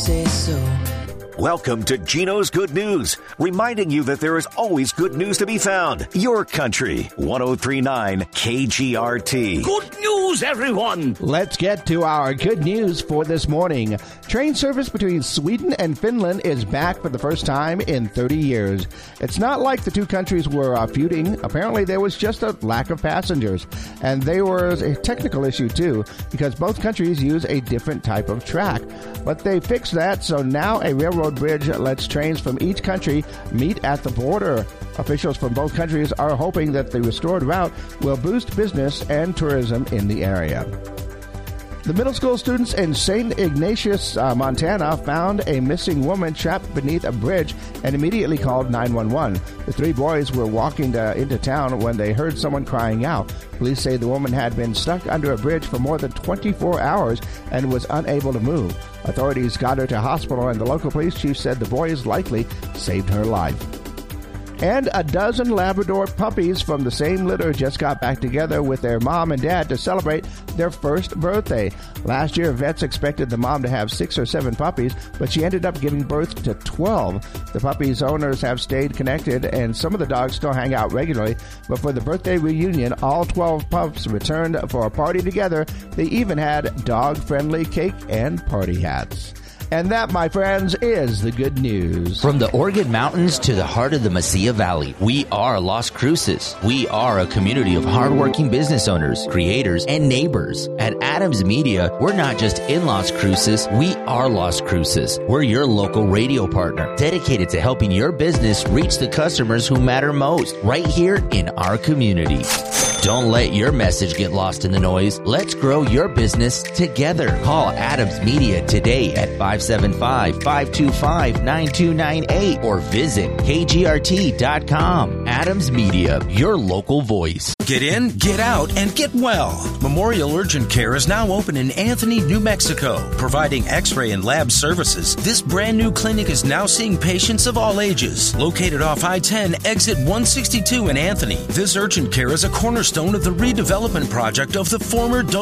say so. Welcome to Gino's Good News, reminding you that there is always good news to be found. Your country, 103.9 KGRT. Good news, everyone! Let's get to our good news for this morning. Train service between Sweden and Finland is back for the first time in 30 years. It's not like the two countries were feuding. Apparently, there was just a lack of passengers. And there was a technical issue, too, because both countries use a different type of track. But they fixed that, so now a railroad bridge lets trains from each country meet at the border. Officials from both countries are hoping that the restored route will boost business and tourism in the area. The middle school students in St. Ignatius, Montana, found a missing woman trapped beneath a bridge and immediately called 911. The three boys were walking into town when they heard someone crying out. Police say the woman had been stuck under a bridge for more than 24 hours and was unable to move. Authorities got her to hospital, and the local police chief said the boys likely saved her life. And a dozen Labrador puppies from the same litter just got back together with their mom and dad to celebrate their first birthday. Last year, vets expected the mom to have 6 or 7 puppies, but she ended up giving birth to 12. The puppies' owners have stayed connected, and some of the dogs still hang out regularly. But for the birthday reunion, all 12 pups returned for a party together. They even had dog-friendly cake and party hats. And that, my friends, is the good news. From the Oregon Mountains to the heart of the Mesilla Valley, we are Las Cruces. We are a community of hardworking business owners, creators, and neighbors. At Adams Media, we're not just in Las Cruces, we are Las Cruces. We're your local radio partner, dedicated to helping your business reach the customers who matter most, right here in our community. Don't let your message get lost in the noise. Let's grow your business together. Call Adams Media today at 575-525-9298 or visit kgrt.com. Adams Media, your local voice. Get in, get out, and get well. Memorial Urgent Care is now open in Anthony, New Mexico, providing x-ray and lab services. This brand new clinic is now seeing patients of all ages. Located off I-10, exit 162 in Anthony, this urgent care is a cornerstone of the redevelopment project of the former